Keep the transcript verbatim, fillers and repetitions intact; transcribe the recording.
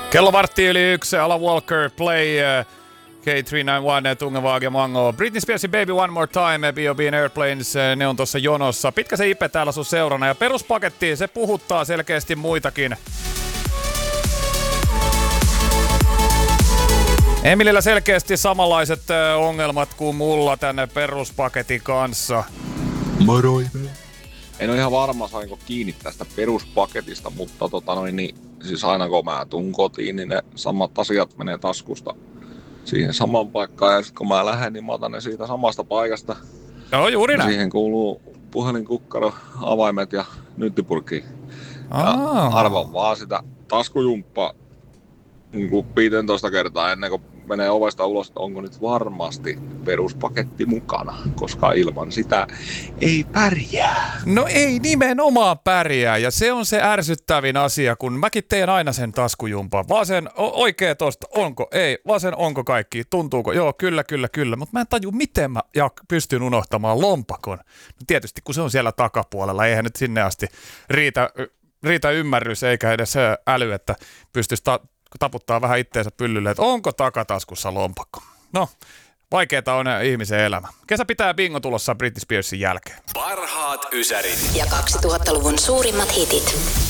Kello vartti yli yksi, Alan Walker, Play, uh, K kolme yhdeksänkymmentäyksi, Tungevag ja Mango. Britney Spearsin Baby One More Time, B O B:n Airplanes, ne on tuossa jonossa. Pitkä se Ipe täällä sun seurana ja peruspaketti, se puhuttaa selkeästi muitakin. Emilillä selkeästi samanlaiset ongelmat kuin mulla tänne peruspaketin kanssa. Moro. En ole ihan varma, sainko kiinni tästä peruspaketista, mutta tota noin, niin, siis aina kun mä tuun kotiin, niin ne samat asiat menee taskusta siihen samaan paikkaan. Ja sitten kun mä lähden, niin mä otan ne siitä samasta paikasta. Joo, juuri näin. Siihen kuuluu puhelinkukkaro, avaimet ja nyttipurkki. Aa. Arvon vaan sitä taskujumppaa niin kuin viisitoista kertaa ennen kuin menee ovesta ulos, että onko nyt varmasti peruspaketti mukana, koska ilman sitä ei pärjää. No ei nimenomaan pärjää, ja se on se ärsyttävin asia, kun mäkin teen aina sen taskujumpan. Vasen, o- oikea tosta, onko, ei, vasen, onko kaikki, tuntuuko, joo, kyllä, kyllä, kyllä, mutta mä en taju, miten mä jak- pystyn unohtamaan lompakon. No tietysti, kun se on siellä takapuolella, eihän nyt sinne asti riitä, riitä ymmärrys eikä edes äly, että pystyisi ta- taputtaa vähän itteensä pyllylle, että onko takataskussa lompakko. No, vaikeeta on ihmisen elämä. Kesä pitää bingo tulossa Britney Spearsin jälkeen. Parhaat ysärit ja kaksituhattaluvun suurimmat hitit.